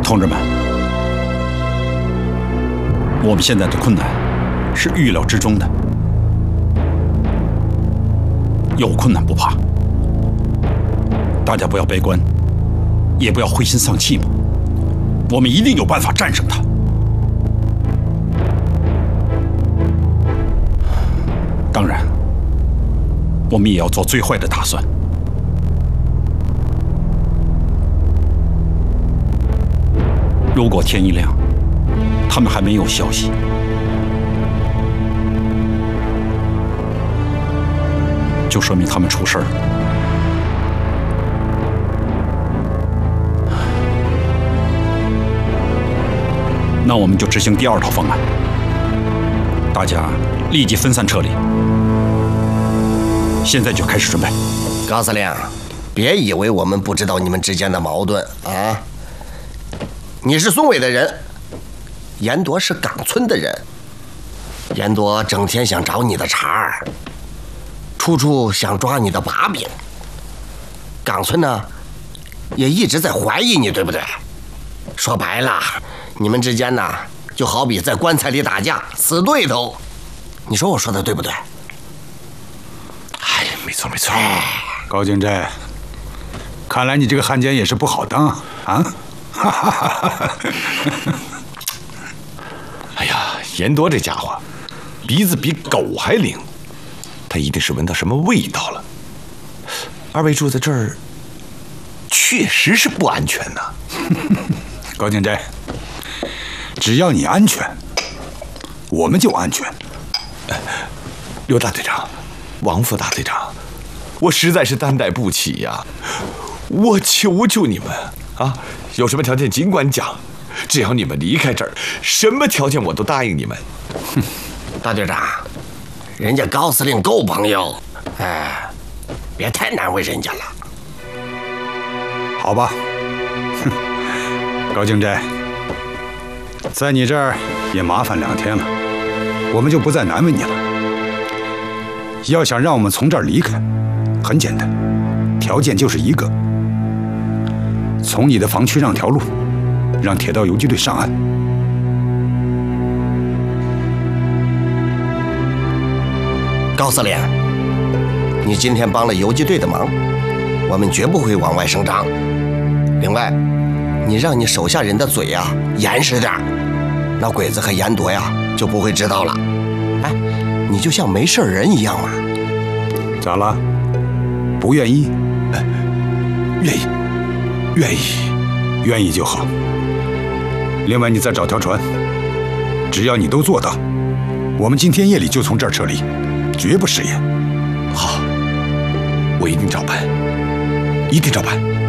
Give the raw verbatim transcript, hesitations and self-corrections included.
同志们，我们现在的困难是预料之中的，有困难不怕，大家不要悲观，也不要灰心丧气嘛，我们一定有办法战胜它。当然，我们也要做最坏的打算。如果天一亮，他们还没有消息，就说明他们出事儿了。那我们就执行第二套方案，大家立即分散撤离。现在就开始准备。 高司令，别以为我们不知道你们之间的矛盾啊！你是松伟的人，严铎是岗村的人。严铎整天想找你的茬儿，处处想抓你的把柄。岗村呢，也一直在怀疑你，对不对？说白了，你们之间呢，就好比在棺材里打架，死对头。你说我说的对不对？ 哎，没错没错。 高敬斋，看来你这个汉奸也是不好当啊！ 哎呀，严铎这家伙鼻子比狗还灵，他一定是闻到什么味道了。二位住在这儿，确实是不安全呐。 高敬斋，只要你安全，我们就安全。 刘大队长，王副大队长，我实在是担待不起呀！我求求你们啊，有什么条件尽管讲，只要你们离开这儿，什么条件我都答应你们。 哼，大队长，人家高司令够朋友，哎，别太难为人家了。 好吧，哼，高敬斋，在你这儿也麻烦两天了，我们就不再难为你了。要想让我们从这儿离开，很简单，条件就是一个：从你的防区让条路，让铁道游击队上岸。 高司令，你今天帮了游击队的忙，我们绝不会往外声张。另外，你让你手下人的嘴呀、啊、严实点，那鬼子和严铎呀就不会知道了。哎，你就像没事人一样嘛。 咋了？不愿意？ 呃、愿意，愿意， 愿意就好。另外，你再找条船，只要你都做到，我们今天夜里就从这儿撤离，绝不食言。 好，我一定照办，一定照办。